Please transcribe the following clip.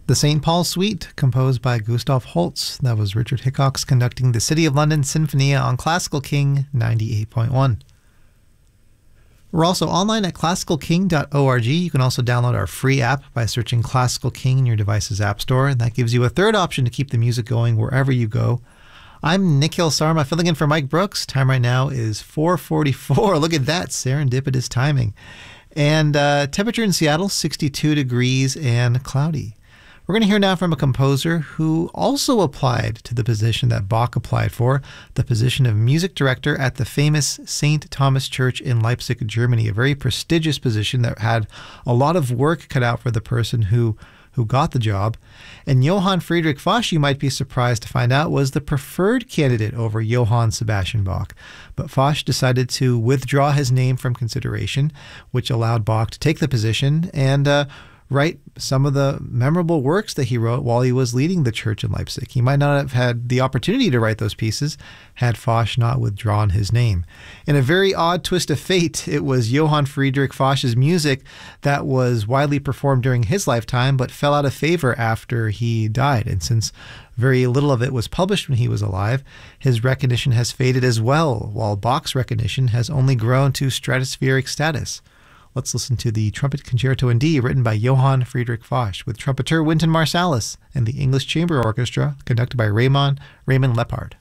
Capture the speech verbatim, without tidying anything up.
The Saint Paul Suite, composed by Gustav Holst. That was Richard Hickox conducting the City of London Sinfonia on Classical King ninety-eight point one. We're also online at classical king dot org. You can also download our free app by searching Classical King in your device's app store, and that gives you a third option to keep the music going wherever you go. I'm Nikhil Sarma, filling in for Mike Brooks. Time right now is four forty-four. Look at that, serendipitous timing. And uh, temperature in Seattle, sixty-two degrees and cloudy. We're going to hear now from a composer who also applied to the position that Bach applied for, the position of music director at the famous Saint Thomas Church in Leipzig, Germany, a very prestigious position that had a lot of work cut out for the person who who got the job. And Johann Friedrich Foch, you might be surprised to find out, was the preferred candidate over Johann Sebastian Bach. But Foch decided to withdraw his name from consideration, which allowed Bach to take the position and uh, write some of the memorable works that he wrote while he was leading the church in Leipzig. He might not have had the opportunity to write those pieces had Foch not withdrawn his name. In a very odd twist of fate, it was Johann Friedrich Foch's music that was widely performed during his lifetime but fell out of favor after he died. And since very little of it was published when he was alive, his recognition has faded as well, while Bach's recognition has only grown to stratospheric status. Let's listen to the Trumpet Concerto in D, written by Johann Friedrich Foch, with trumpeter Wynton Marsalis and the English Chamber Orchestra, conducted by Raymond Raymond Lepard.